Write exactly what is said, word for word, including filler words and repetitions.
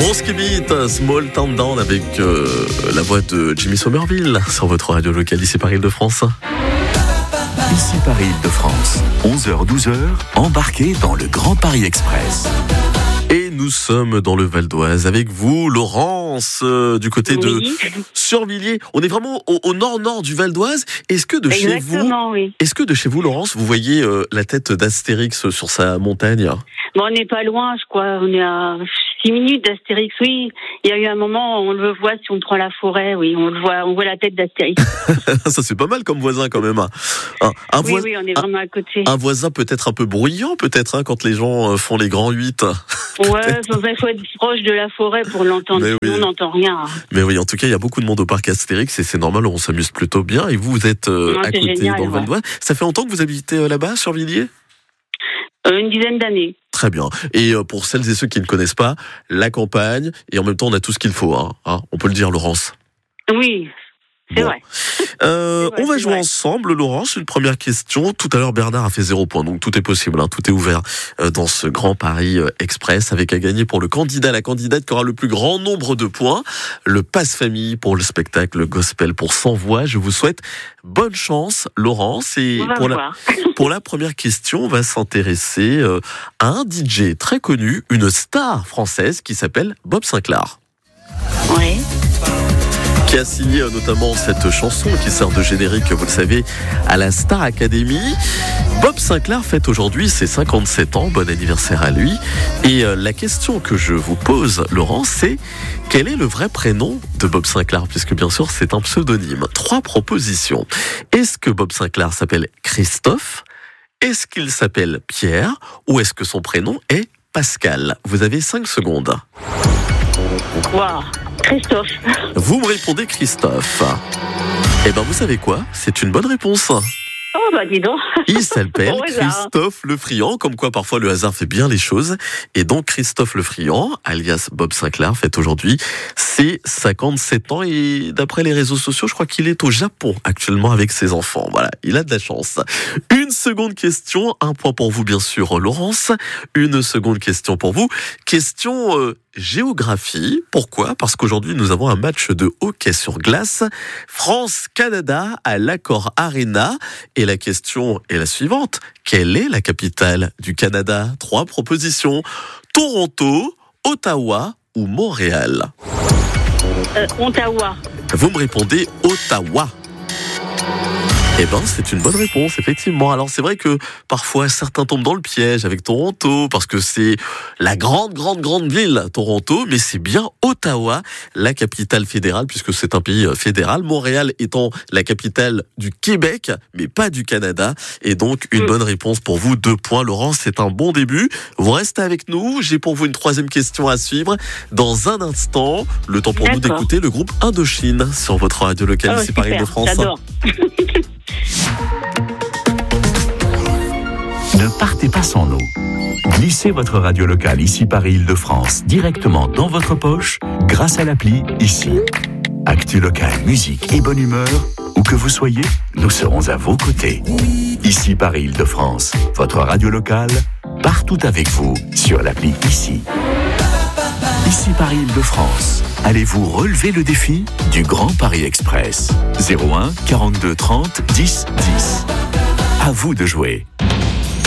Bronski Beat, Small Town Down avec euh, la voix de Jimmy Somerville sur votre radio locale ici par Île-de-France. Ici par Île-de-France, onze heures douze heures, embarquez dans le Grand Paris Express. Et nous sommes dans le Val d'Oise avec vous, Laurence, euh, du côté oui. de Survilliers. On est vraiment au, au nord-nord du Val d'Oise. Est-ce que de Exactement, chez vous, oui. est-ce que de chez vous, Laurence, vous voyez euh, la tête d'Astérix sur sa montagne? Bon, on n'est pas loin, je crois. On est à six minutes d'Astérix, oui. Il y a eu un moment, on le voit si on prend la forêt, oui. On le voit, on voit la tête d'Astérix. Ça, c'est pas mal comme voisin, quand même. Un, un oui, voisin, oui, on est vraiment à côté. Un voisin peut-être un peu bruyant, peut-être, hein, quand les gens font les grands huit. Ouais, il faut être proche de la forêt pour l'entendre. Oui. On n'entend rien. Mais oui, en tout cas, il y a beaucoup de monde au parc Astérix et c'est normal, on s'amuse plutôt bien. Et vous, vous êtes euh, non, à côté, génial, dans le Val d'Oise. Ouais. Ça fait longtemps que vous habitez euh, là-bas, sur Villiers ? euh, Une dizaine d'années. Très bien. Et euh, pour celles et ceux qui ne connaissent pas, la campagne, et en même temps, on a tout ce qu'il faut. Hein, hein, on peut le dire, Laurence. Oui. C'est bon. vrai. Euh, c'est vrai. On va c'est jouer vrai. ensemble, Laurence. Une première question. Tout à l'heure, Bernard a fait zéro point, donc tout est possible. Hein, tout est ouvert euh, dans ce Grand Paris euh, Express, avec à gagner pour le candidat, la candidate qui aura le plus grand nombre de points. Le passe-famille pour le spectacle gospel pour cent voix. Je vous souhaite bonne chance, Laurence. Et on va pour voir. la, pour la première question, on va s'intéresser euh, à un D J très connu, une star française qui s'appelle Bob Sinclair. Oui. Qui a signé notamment cette chanson qui sert de générique, vous le savez, à la Star Academy. Bob Sinclair fête aujourd'hui ses cinquante-sept ans, bon anniversaire à lui. Et la question que je vous pose, Laurent, c'est quel est le vrai prénom de Bob Sinclair, puisque bien sûr c'est un pseudonyme. Trois propositions. Est-ce que Bob Sinclair s'appelle Christophe ? Est-ce qu'il s'appelle Pierre ? Ou est-ce que son prénom est Pascal ? Vous avez cinq secondes. Wow. Christophe. Vous me répondez Christophe. Eh ben, vous savez quoi ? C'est une bonne réponse. Oh, bah, dis donc. Il s'appelle Christophe Le Friand, comme quoi parfois le hasard fait bien les choses. Et donc, Christophe Le Friand, alias Bob Sinclair, fête aujourd'hui ses cinquante-sept ans. Et d'après les réseaux sociaux, je crois qu'il est au Japon actuellement avec ses enfants. Voilà, il a de la chance. Une seconde question, un point pour vous, bien sûr, Laurence. Une seconde question pour vous. Question euh, géographie. Pourquoi ? Parce qu'aujourd'hui, nous avons un match de hockey sur glace. France-Canada à l'Accor Arena. Et la question est la suivante. Quelle est la capitale du Canada ? Trois propositions. Toronto, Ottawa ou Montréal ? Euh, Ottawa. Vous me répondez Ottawa. Eh ben, c'est une bonne réponse, effectivement. Alors, c'est vrai que parfois, certains tombent dans le piège avec Toronto, parce que c'est la grande, grande, grande ville, Toronto, mais c'est bien Ottawa, la capitale fédérale, puisque c'est un pays fédéral. Montréal étant la capitale du Québec, mais pas du Canada. Et donc, une mmh. bonne réponse pour vous. Deux points, Laurence, c'est un bon début. Vous restez avec nous. J'ai pour vous une troisième question à suivre. Dans un instant, le temps pour D'accord. nous d'écouter le groupe Indochine sur votre radio locale, oh, ici par Île-de-France. J'adore. Ne partez pas sans nous. Glissez votre radio locale ici Paris Île-de-France directement dans votre poche grâce à l'appli Ici. Actu locale, musique et bonne humeur, où que vous soyez, nous serons à vos côtés. Ici Paris Île-de-France, votre radio locale, partout avec vous sur l'appli Ici. Ici Paris Île-de-France. Allez-vous relever le défi du Grand Paris Express ? zéro un quarante-deux trente dix dix. À vous de jouer.